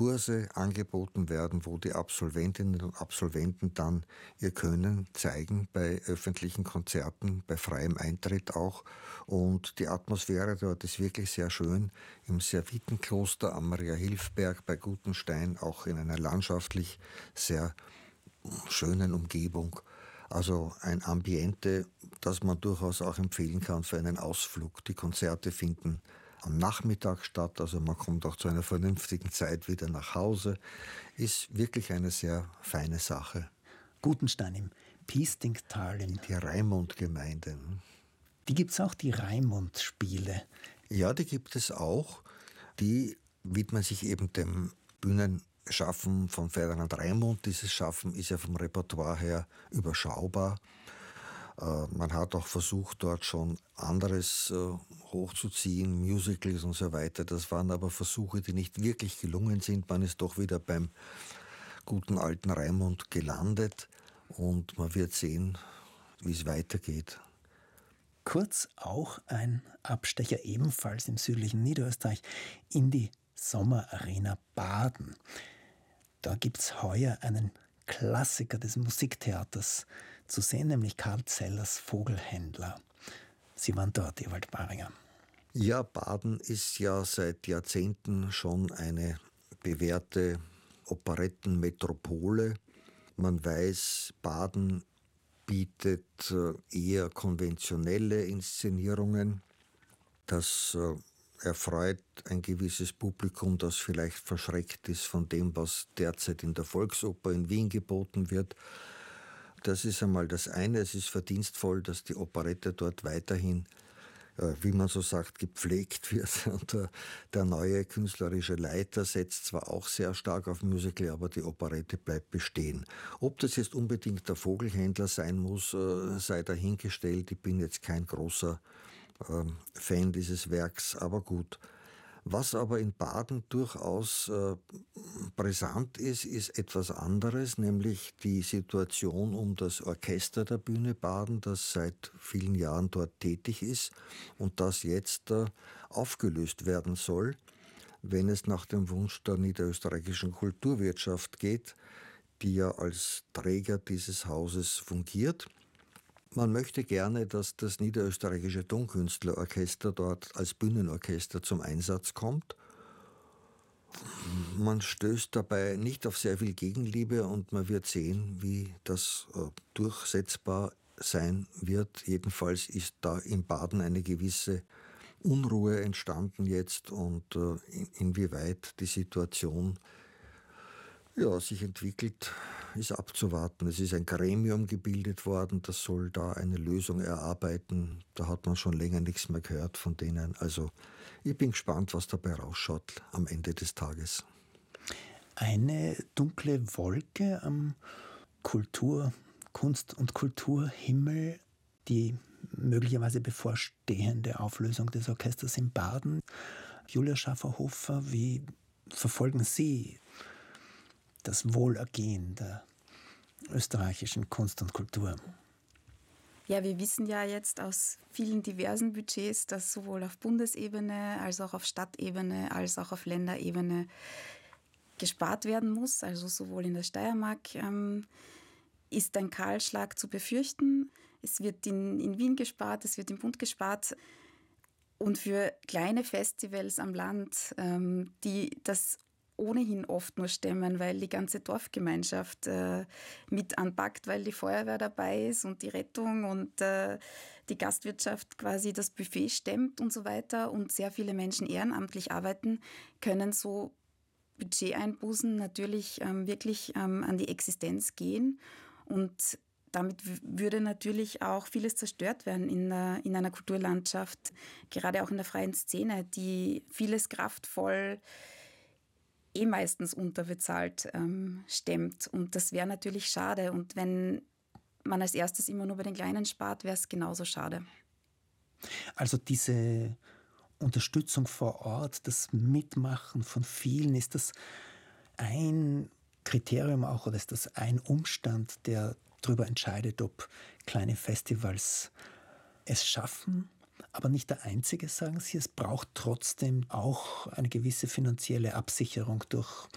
Kurse angeboten werden, wo die Absolventinnen und Absolventen dann ihr Können zeigen bei öffentlichen Konzerten, bei freiem Eintritt auch. Und die Atmosphäre dort ist wirklich sehr schön. Im Servitenkloster am Maria-Hilf-Berg bei Gutenstein, auch in einer landschaftlich sehr schönen Umgebung. Also ein Ambiente, das man durchaus auch empfehlen kann für einen Ausflug. Die Konzerte finden am Nachmittag statt, also man kommt auch zu einer vernünftigen Zeit wieder nach Hause. Ist wirklich eine sehr feine Sache. Gutenstein im Piestingtal. Die Raimund-Gemeinde. Die gibt es auch, die Raimund-Spiele. Ja, die gibt es auch. Die widmen sich eben dem Bühnenschaffen von Ferdinand Raimund. Dieses Schaffen ist ja vom Repertoire her überschaubar. Man hat auch versucht, dort schon anderes hochzuziehen, Musicals und so weiter. Das waren aber Versuche, die nicht wirklich gelungen sind. Man ist doch wieder beim guten alten Raimund gelandet und man wird sehen, wie es weitergeht. Kurz auch ein Abstecher ebenfalls im südlichen Niederösterreich in die Sommerarena Baden. Da gibt es heuer einen Klassiker des Musiktheaters zu sehen, nämlich Karl Zellers Vogelhändler. Sie waren dort, Ewald Baringer. Ja, Baden ist ja seit Jahrzehnten schon eine bewährte Operettenmetropole. Man weiß, Baden bietet eher konventionelle Inszenierungen. Das erfreut ein gewisses Publikum, das vielleicht verschreckt ist von dem, was derzeit in der Volksoper in Wien geboten wird. Das ist einmal das eine. Es ist verdienstvoll, dass die Operette dort weiterhin, wie man so sagt, gepflegt wird. Und der neue künstlerische Leiter setzt zwar auch sehr stark auf Musical, aber die Operette bleibt bestehen. Ob das jetzt unbedingt der Vogelhändler sein muss, sei dahingestellt. Ich bin jetzt kein großer Fan dieses Werks, aber gut. Was aber in Baden durchaus brisant ist, ist etwas anderes, nämlich die Situation um das Orchester der Bühne Baden, das seit vielen Jahren dort tätig ist und das jetzt aufgelöst werden soll, wenn es nach dem Wunsch der niederösterreichischen Kulturwirtschaft geht, die ja als Träger dieses Hauses fungiert. Man möchte gerne, dass das niederösterreichische Tonkünstlerorchester dort als Bühnenorchester zum Einsatz kommt. Man stößt dabei nicht auf sehr viel Gegenliebe und man wird sehen, wie das durchsetzbar sein wird. Jedenfalls ist da in Baden eine gewisse Unruhe entstanden jetzt und inwieweit die Situation sich entwickelt, ist abzuwarten. Es ist ein Gremium gebildet worden, das soll da eine Lösung erarbeiten. Da hat man schon länger nichts mehr gehört von denen. Also ich bin gespannt, was dabei rausschaut am Ende des Tages. Eine dunkle Wolke am Kunst- und Kulturhimmel, die möglicherweise bevorstehende Auflösung des Orchesters in Baden. Julia Schaffer-Hofer, wie verfolgen Sie das Wohlergehen der österreichischen Kunst und Kultur? Ja, wir wissen ja jetzt aus vielen diversen Budgets, dass sowohl auf Bundesebene als auch auf Stadtebene als auch auf Länderebene gespart werden muss. Also sowohl in der Steiermark ist ein Kahlschlag zu befürchten. Es wird in Wien gespart, es wird im Bund gespart. Und für kleine Festivals am Land, die das ohnehin oft nur stemmen, weil die ganze Dorfgemeinschaft mit anpackt, weil die Feuerwehr dabei ist und die Rettung und die Gastwirtschaft quasi das Buffet stemmt und so weiter und sehr viele Menschen ehrenamtlich arbeiten, können so Budgeteinbußen natürlich wirklich an die Existenz gehen und damit würde natürlich auch vieles zerstört werden in einer Kulturlandschaft, gerade auch in der freien Szene, die vieles kraftvoll meistens unterbezahlt stemmt. Und das wäre natürlich schade. Und wenn man als erstes immer nur bei den Kleinen spart, wäre es genauso schade. Also diese Unterstützung vor Ort, das Mitmachen von vielen, ist das ein Kriterium auch oder ist das ein Umstand, der darüber entscheidet, ob kleine Festivals es schaffen? Aber nicht der einzige, sagen Sie. Es braucht trotzdem auch eine gewisse finanzielle Absicherung durch